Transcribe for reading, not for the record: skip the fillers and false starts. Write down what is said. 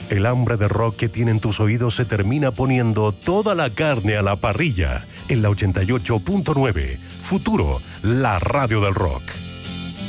El hambre de rock que tienen tus oídos se termina poniendo toda la carne a la parrilla. En la 88.9, Futuro, la radio del rock.